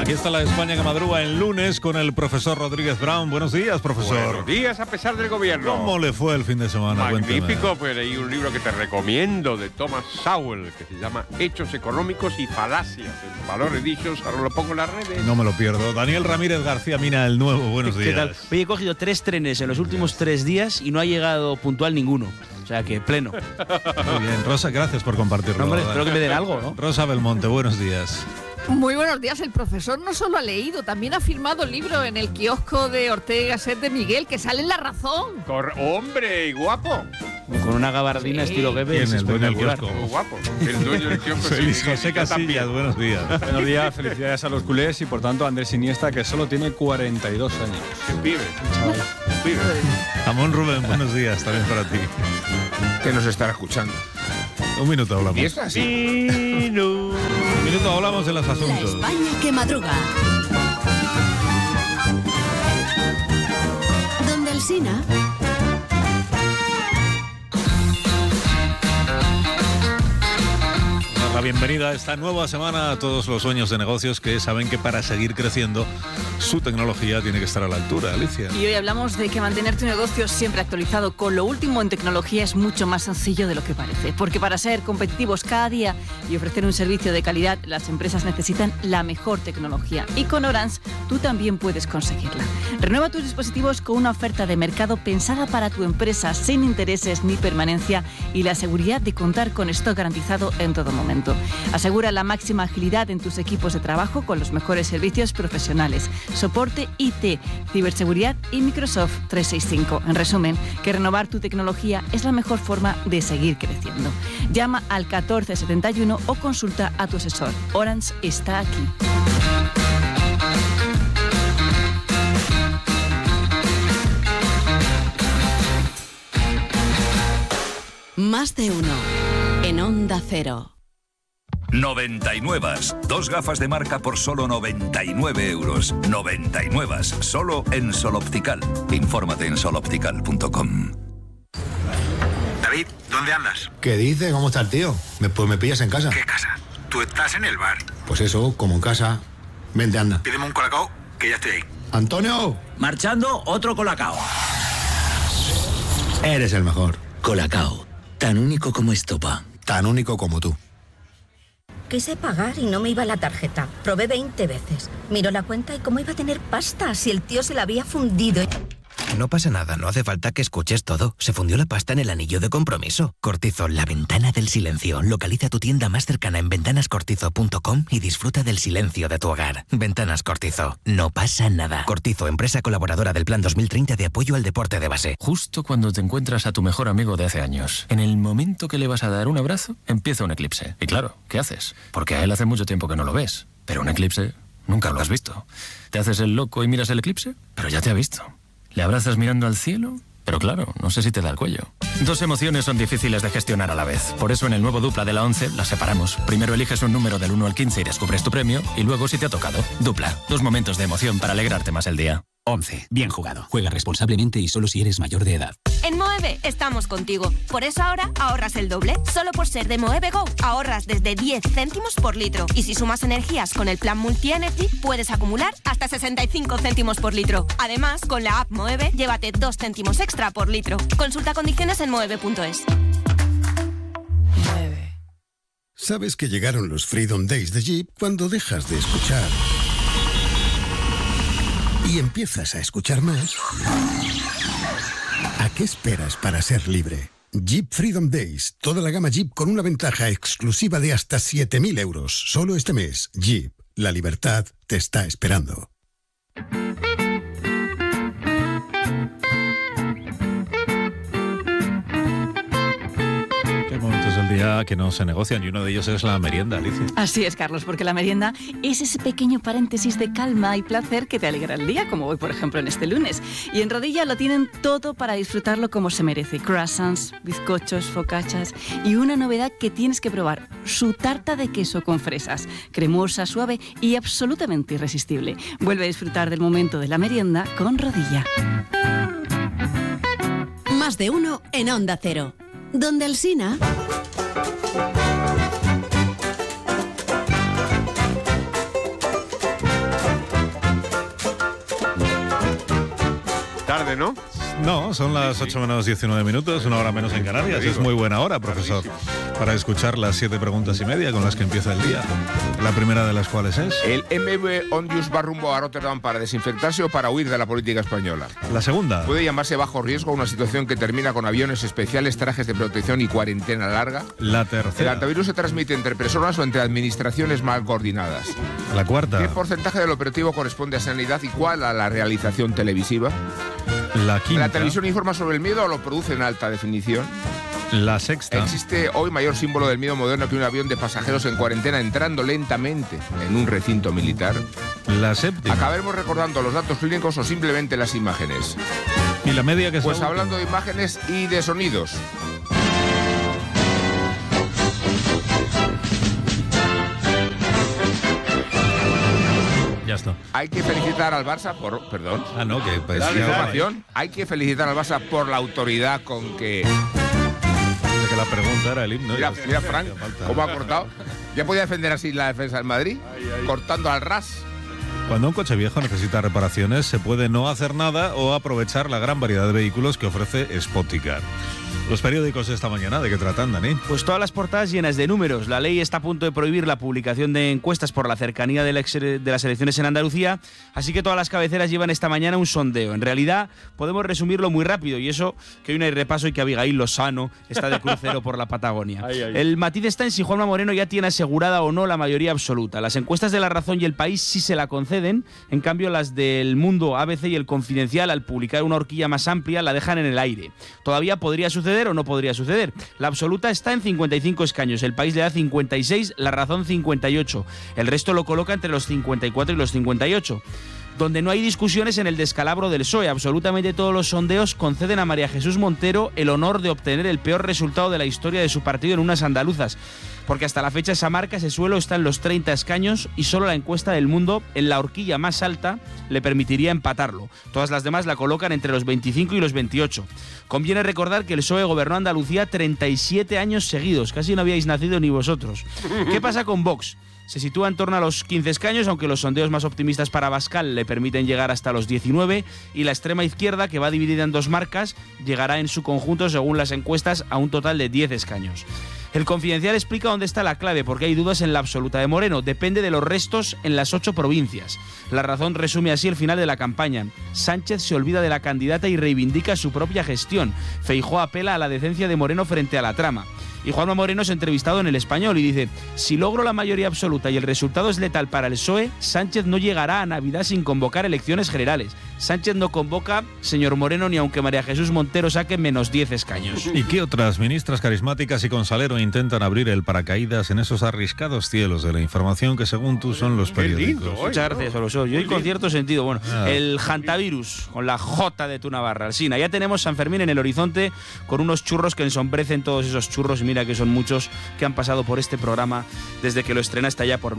Aquí está la España que madruga el lunes con el profesor Rodríguez Brown. Buenos días, profesor. Buenos días, a pesar del gobierno. ¿Cómo le fue el fin de semana? Magnífico, Cuénteme. pues leí un libro que te recomiendo de Thomas Sowell, que se llama Hechos Económicos y Falacias, en Valor Editions, ahora lo pongo en las redes. No me lo pierdo. Daniel Ramírez García Mina, el nuevo. Buenos días. ¿Qué tal? Oye, he cogido 3 trenes en los últimos 3 días y no ha llegado puntual ninguno. O sea que pleno. Muy bien, Rosa, gracias por compartirlo. No, hombre, espero que me den algo, ¿no? Rosa Belmonte, buenos días. Muy buenos días. El profesor no solo ha leído, también ha firmado el libro en el kiosco de Ortega y Gasset de Miguel, que sale en La Razón. ¡Hombre, y guapo! Con una gabardina estilo Goebbels. ¿Quién, el dueño del espectacular. kiosco? Muy guapo. El dueño del kiosco. Feliz sí, José yo Casillas, también. buenos días. Buenos días, felicidades a los culés y por tanto a Andrés Iniesta, que solo tiene 42 años. Qué pibe. Pibe. Ramón Rubén, buenos días, también para ti. Que nos estará escuchando. Un minuto hablamos. Y esto así. Un minuto hablamos de los La asuntos. España que madruga. Donde Alsina. La bienvenida a esta nueva semana a todos los dueños de negocios que saben que para seguir creciendo su tecnología tiene que estar a la altura. Alicia. Y hoy hablamos de que mantener tu negocio siempre actualizado con lo último en tecnología es mucho más sencillo de lo que parece. Porque para ser competitivos cada día y ofrecer un servicio de calidad, las empresas necesitan la mejor tecnología. Y con Orange tú también puedes conseguirla. Renueva tus dispositivos con una oferta de mercado pensada para tu empresa, sin intereses ni permanencia y la seguridad de contar con stock garantizado en todo momento. Asegura la máxima agilidad en tus equipos de trabajo con los mejores servicios profesionales, soporte IT, ciberseguridad y Microsoft 365. En resumen, que renovar tu tecnología es la mejor forma de seguir creciendo. Llama al 1471 o consulta a tu asesor. Orange está aquí. Más de uno. En Onda Cero. 99. 2 gafas de marca por solo 99 euros. 99. Solo en Sol Optical. Infórmate en soloptical.com. David, ¿dónde andas? ¿Qué dice? ¿Cómo está el tío? Pues me pillas en casa. ¿Qué casa? Tú estás en el bar. Pues eso, como en casa. Vente, anda. Pídeme un colacao, que ya estoy ahí. ¡Antonio! Marchando, otro colacao. Eres el mejor. Colacao, tan único como estopa. Tan único como tú. Quise pagar y no me iba la tarjeta. Probé 20 veces. Miró la cuenta y cómo iba a tener pasta si el tío se la había fundido. No pasa nada, no hace falta que escuches todo. Se fundió la pasta en el anillo de compromiso. Cortizo, la ventana del silencio. Localiza tu tienda más cercana en ventanascortizo.com y disfruta del silencio de tu hogar. Ventanas Cortizo. No pasa nada. Cortizo, empresa colaboradora del Plan 2030 de apoyo al deporte de base. Justo cuando te encuentras a tu mejor amigo de hace años. En el momento que le vas a dar un abrazo, empieza un eclipse. Y claro, ¿qué haces? Porque a él hace mucho tiempo que no lo ves. Pero un eclipse nunca lo has visto. ¿Te haces el loco y miras el eclipse? Pero ya te ha visto. ¿Le abrazas mirando al cielo? Pero claro, no sé si te da el cuello. 2 emociones son difíciles de gestionar a la vez. Por eso en el nuevo Dupla de la 11 las separamos. Primero eliges un número del 1 al 15 y descubres tu premio. Y luego si te ha tocado. Dupla. 2 momentos de emoción para alegrarte más el día. 11. Bien jugado. Juega responsablemente y solo si eres mayor de edad. En Moeve estamos contigo. Por eso ahora ahorras el doble. Solo por ser de Moeve Go ahorras desde 10 céntimos por litro. Y si sumas energías con el plan Multi-Energy, puedes acumular hasta 65 céntimos por litro. Además, con la app Moeve, llévate 2 céntimos extra por litro. Consulta condiciones en moeve.es. ¿Sabes que llegaron los Freedom Days de Jeep cuando dejas de escuchar y empiezas a escuchar más? ¿A qué esperas para ser libre? Jeep Freedom Days. Toda la gama Jeep con una ventaja exclusiva de hasta 7.000 euros. Solo este mes. Jeep. La libertad te está esperando. Momentos del día que no se negocian y uno de ellos es la merienda, Alicia. Así es, Carlos, porque la merienda es ese pequeño paréntesis de calma y placer que te alegra el día, como hoy, por ejemplo, en este lunes. Y en Rodilla lo tienen todo para disfrutarlo como se merece. Croissants, bizcochos, focaccias y una novedad que tienes que probar, su tarta de queso con fresas. Cremosa, suave y absolutamente irresistible. Vuelve a disfrutar del momento de la merienda con Rodilla. Más de uno en Onda Cero. Donde Alsina. tarde, ¿no? No, son las 8 menos 19 minutos, una hora menos en Canarias. Es muy buena hora, profesor, para escuchar las 7 preguntas y media con las que empieza el día. La primera de las cuales es... ¿El MV Ondius va rumbo a Rotterdam para desinfectarse o para huir de la política española? La segunda. ¿Puede llamarse bajo riesgo una situación que termina con aviones especiales, trajes de protección y cuarentena larga? La ¿El tercera. antivirus se transmite entre personas o entre administraciones mal coordinadas? La cuarta. ¿Qué porcentaje del operativo corresponde a sanidad y cuál a la realización televisiva? La quinta. ¿La televisión informa sobre el miedo o lo produce en alta definición? La sexta. ¿Existe hoy mayor símbolo del miedo moderno que un avión de pasajeros en cuarentena entrando lentamente en un recinto militar? La séptima. ¿Acabaremos recordando los datos clínicos o simplemente las imágenes? ¿Y la media que es Pues la hablando de imágenes y de sonidos. Ya está. Hay que felicitar al Barça por... Perdón. Ah, no, que... Pues, ¿La información? Hay que felicitar al Barça por la autoridad con que... De que la pregunta era el himno. Mira Frank, cómo ha cortado. ¿Ya podía defender así la defensa del Madrid? Cortando al ras. Cuando un coche viejo necesita reparaciones, se puede no hacer nada o aprovechar la gran variedad de vehículos que ofrece Spoticar. Los periódicos de esta mañana, ¿de qué tratan, Dani? Pues todas las portadas llenas de números. La ley está a punto de prohibir la publicación de encuestas por la cercanía de las elecciones en Andalucía, así que todas las cabeceras llevan esta mañana un sondeo. En realidad, podemos resumirlo muy rápido, y eso que hoy no hay repaso y que Abigail Lozano está de crucero por la Patagonia. El matiz está en si Juanma Moreno ya tiene asegurada o no la mayoría absoluta. Las encuestas de La Razón y El País sí se la conceden, en cambio las del Mundo, ABC y El Confidencial, al publicar una horquilla más amplia, la dejan en el aire. Todavía podría suceder o no podría suceder. La absoluta está en 55 escaños, El País le da 56, La Razón 58. El resto lo coloca entre los 54 y los 58. Donde no hay discusiones en el descalabro del PSOE. Absolutamente todos los sondeos conceden a María Jesús Montero el honor de obtener el peor resultado de la historia de su partido en unas andaluzas, porque hasta la fecha esa marca, ese suelo, está en los 30 escaños y solo la encuesta del Mundo, en la horquilla más alta, le permitiría empatarlo. Todas las demás la colocan entre los 25 y los 28. Conviene recordar que el PSOE gobernó Andalucía 37 años seguidos, casi no habíais nacido ni vosotros. ¿Qué pasa con Vox? Se sitúa en torno a los 15 escaños, aunque los sondeos más optimistas para Abascal le permiten llegar hasta los 19, y la extrema izquierda, que va dividida en dos marcas, llegará en su conjunto, según las encuestas, a un total de 10 escaños. El Confidencial explica dónde está la clave, porque hay dudas en la absoluta de Moreno. Depende de los restos en las 8 provincias. La Razón resume así el final de la campaña. Sánchez se olvida de la candidata y reivindica su propia gestión. Feijóo apela a la decencia de Moreno frente a la trama. Y Juanma Moreno es entrevistado en El Español y dice: si logro la mayoría absoluta y el resultado es letal para el PSOE, Sánchez no llegará a Navidad sin convocar elecciones generales. Sánchez no convoca, señor Moreno, ni aunque María Jesús Montero saque menos 10 escaños. ¿Y qué otras ministras carismáticas y con salero intentan abrir el paracaídas en esos arriscados cielos de la información que, según tú, son los periódicos? Muchas gracias, Oloso. Y hoy con cierto sentido. Bueno, el Jantavirus, con la J de tu Navarra, Alsina. Ya tenemos San Fermín en el horizonte, con unos churros que ensombrecen todos esos churros. Mira que son muchos que han pasado por este programa desde que lo estrenaste allá por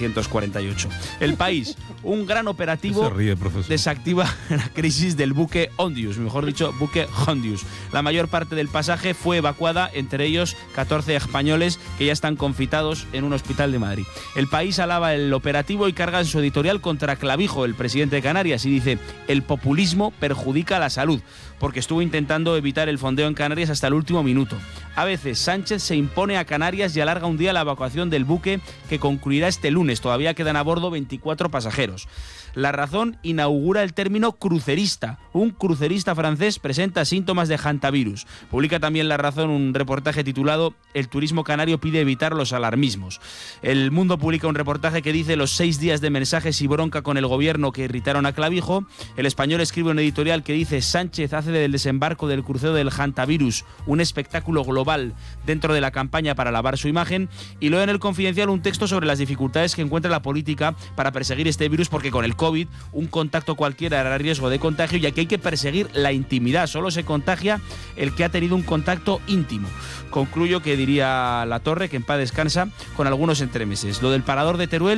1948. El País, un gran operativo desactiva la crisis del buque Ondius, mejor dicho, buque Hondius. La mayor parte del pasaje fue evacuada, entre ellos 14 españoles que ya están confitados en un hospital de Madrid. El País alaba el operativo y carga en su editorial contra Clavijo, el presidente de Canarias, y dice: el populismo perjudica la salud, porque estuvo intentando evitar el fondeo en Canarias hasta el último minuto. A veces Sánchez se impone a Canarias y alarga un día la evacuación del buque, que concluirá este lunes. Todavía quedan a bordo 24 pasajeros. La Razón inaugura el término crucerista. Un crucerista francés presenta síntomas de Jantavirus. Publica también La Razón un reportaje titulado "El turismo canario pide evitar los alarmismos". El Mundo publica un reportaje que dice: los 6 días de mensajes y bronca con el gobierno que irritaron a Clavijo. El Español escribe un editorial que dice: Sánchez hace del desembarco del crucero del Jantavirus un espectáculo global dentro de la campaña para lavar su imagen. Y luego en El Confidencial un texto sobre las dificultades que encuentra la política para perseguir este virus, porque con el COVID un contacto cualquiera era riesgo de contagio, y aquí hay que perseguir la intimidad. Solo se contagia el que ha tenido un contacto íntimo. Concluyo que diría La Torre, que en paz descansa, con algunos entremeses. Lo del parador de Teruel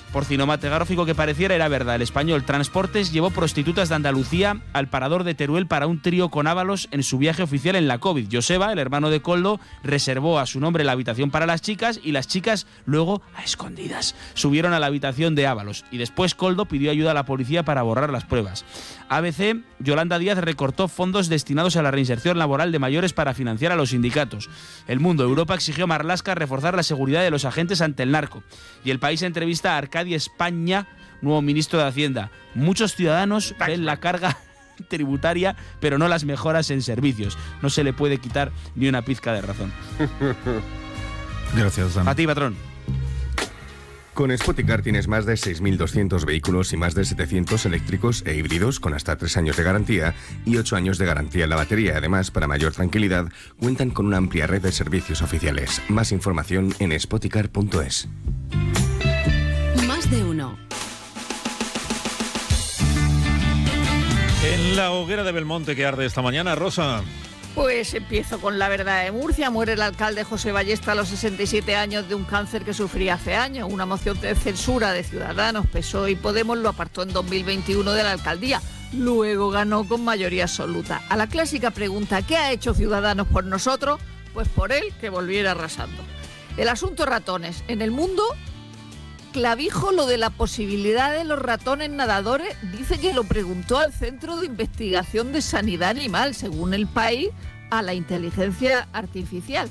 Por cinematográfico que pareciera, era verdad. El español Transportes llevó prostitutas de Andalucía al parador de Teruel para un trío con Ábalos en su viaje oficial en la COVID. Joseba, el hermano de Koldo, reservó a su nombre la habitación para las chicas y las chicas luego, a escondidas, subieron a la habitación de Ábalos. Y después Koldo pidió ayuda a la policía para borrar las pruebas. ABC, Yolanda Díaz recortó fondos destinados a la reinserción laboral de mayores para financiar a los sindicatos. El Mundo, Europa exigió a Marlaska reforzar la seguridad de los agentes ante el narco. Y El País entrevista a Arcadia España, nuevo ministro de Hacienda. Muchos ciudadanos ven la carga tributaria, pero no las mejoras en servicios. No se le puede quitar ni una pizca de razón. Gracias, Dani. A ti, patrón. Con Spoticar tienes más de 6.200 vehículos y más de 700 eléctricos e híbridos con hasta 3 años de garantía y 8 años de garantía en la batería. Además, para mayor tranquilidad, cuentan con una amplia red de servicios oficiales. Más información en spoticar.es. Más de uno. En la hoguera de Belmonte que arde esta mañana, Rosa. Pues empiezo con la verdad de Murcia. Muere el alcalde José Ballesta a los 67 años de un cáncer que sufría hace años. Una moción de censura de Ciudadanos, PSOE y Podemos lo apartó en 2021 de la alcaldía. Luego ganó con mayoría absoluta. A la clásica pregunta, ¿qué ha hecho Ciudadanos por nosotros? Pues por él que volviera arrasando. El asunto ratones. En El Mundo, Clavijo lo de la posibilidad de los ratones nadadores dice que lo preguntó al Centro de Investigación de Sanidad Animal, según El País, a la inteligencia artificial.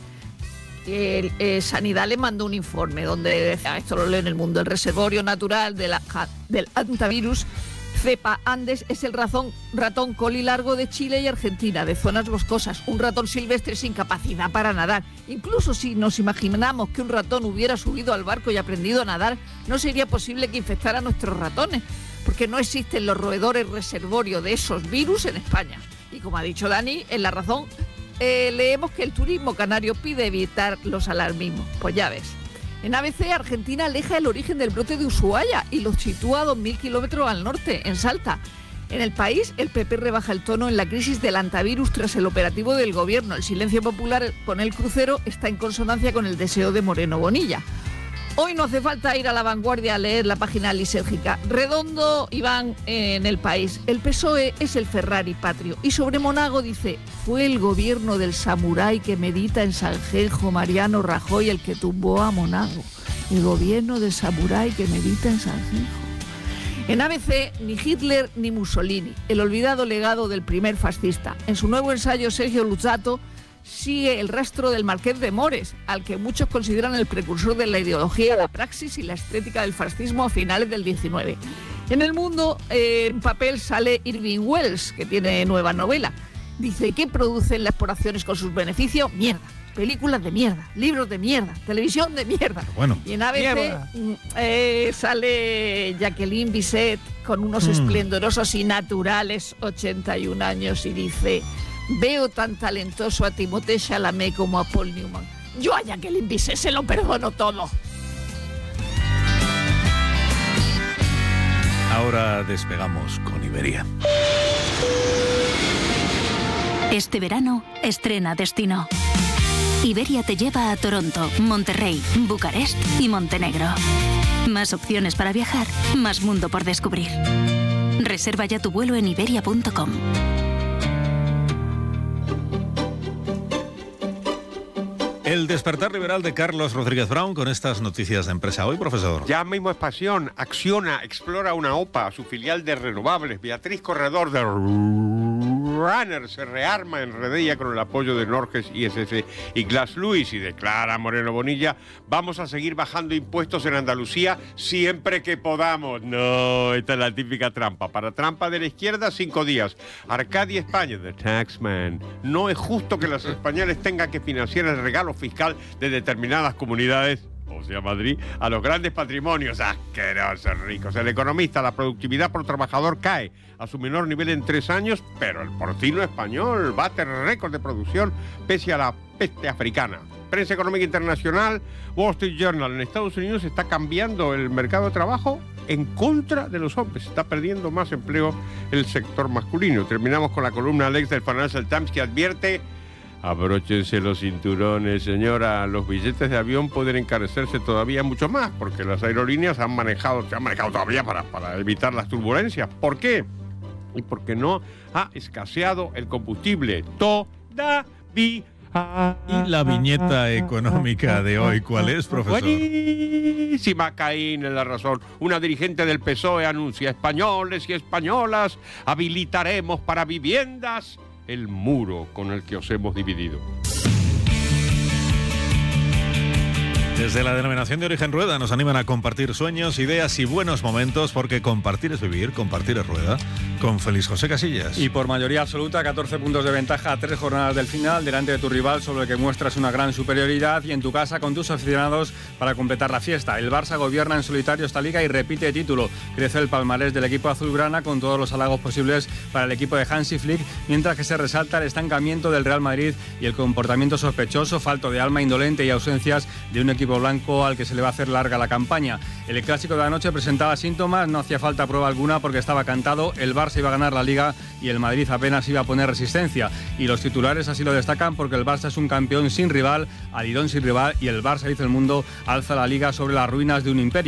Sanidad le mandó un informe donde decía, esto lo leo en El Mundo, el reservorio natural del hantavirus cepa Andes es el ratón colilargo de Chile y Argentina, de zonas boscosas, un ratón silvestre sin capacidad para nadar. Incluso si nos imaginamos que un ratón hubiera subido al barco y aprendido a nadar, no sería posible que infectara a nuestros ratones, porque no existen los roedores reservorio de esos virus en España. Y como ha dicho Dani, en La Razón leemos que el turismo canario pide evitar los alarmismos. Pues ya ves. En ABC, Argentina aleja el origen del brote de Ushuaia y lo sitúa a 2.000 kilómetros al norte, en Salta. En El País, el PP rebaja el tono en la crisis del hantavirus tras el operativo del gobierno. El silencio popular con el crucero está en consonancia con el deseo de Moreno Bonilla. Hoy no hace falta ir a La Vanguardia a leer la página lisérgica. Redondo, Iván, en El País. El PSOE es el Ferrari patrio. Y sobre Monago dice, fue el gobierno del samurái que medita en Sanjenjo, Mariano Rajoy, el que tumbó a Monago. El gobierno del samurái que medita en Sanjenjo. En ABC, ni Hitler ni Mussolini, el olvidado legado del primer fascista. En su nuevo ensayo, Sergio Luzzatto sigue el rastro del Marqués de Mores, al que muchos consideran el precursor de la ideología, la praxis y la estética del fascismo a finales del 19. En El Mundo, en papel, sale Irving Wells, que tiene nueva novela. Dice, ¿qué producen las exploraciones con sus beneficios? Mierda. Películas de mierda, libros de mierda, televisión de mierda. Bueno. Y en ABC sale Jacqueline Bisset con unos esplendorosos y naturales 81 años y dice, veo tan talentoso a Timothée Chalamet como a Paul Newman. Yo a Jacqueline Bisset se lo perdono todo. Ahora despegamos con Iberia. Este verano estrena destino. Iberia te lleva a Toronto, Monterrey, Bucarest y Montenegro. Más opciones para viajar, más mundo por descubrir. Reserva ya tu vuelo en iberia.com. El despertar liberal de Carlos Rodríguez Brown con estas noticias de empresa hoy, profesor. Ya mismo es pasión. Acciona, explora una OPA, su filial de renovables. Beatriz Corredor de Runner se rearma en Redella con el apoyo de Norges, ISS y Glass Lewis y declara Moreno Bonilla, vamos a seguir bajando impuestos en Andalucía siempre que podamos. No, esta es la típica trampa. Para trampa de la izquierda, 5 días. Arcadia España, The Taxman. No es justo que los españoles tengan que financiar el regalo fiscal de determinadas comunidades, o sea Madrid, a los grandes patrimonios. Asquerosos ricos. El economista, la productividad por trabajador cae a su menor nivel en 3 años, pero el porcino español bate récord de producción pese a la peste africana. Prensa económica internacional, Wall Street Journal, en Estados Unidos está cambiando el mercado de trabajo en contra de los hombres. Está perdiendo más empleo el sector masculino. Terminamos con la columna Alex del Financial Times que advierte Abróchense los cinturones, señora. Los billetes de avión pueden encarecerse todavía mucho más, porque las aerolíneas se han manejado todavía para evitar las turbulencias. ¿Por qué? Y porque no ha escaseado el combustible todavía. ¿Y la viñeta económica de hoy cuál es, profesor? Buenísima, Caín, en la razón. Una dirigente del PSOE anuncia: españoles y españolas, habilitaremos para viviendas el muro con el que os hemos dividido. Desde la denominación de origen Rueda nos animan a compartir sueños, ideas y buenos momentos, porque compartir es vivir, compartir es Rueda, con Félix José Casillas. Y por mayoría absoluta, 14 puntos de ventaja a 3 jornadas del final, delante de tu rival, sobre el que muestras una gran superioridad, y en tu casa con tus aficionados para completar la fiesta. El Barça gobierna en solitario esta liga y repite título. Crece el palmarés del equipo azulgrana con todos los halagos posibles para el equipo de Hansi Flick, mientras que se resalta el estancamiento del Real Madrid y el comportamiento sospechoso, falto de alma, indolente y ausencias de un equipo blanco al que se le va a hacer larga la campaña. El clásico de anoche presentaba síntomas, no hacía falta prueba alguna porque estaba cantado. El Barça iba a ganar la Liga y el Madrid apenas iba a poner resistencia. Y los titulares así lo destacan, porque el Barça es un campeón sin rival, alidón sin rival, y el Barça, dice El Mundo, alza la Liga sobre las ruinas de un imperio.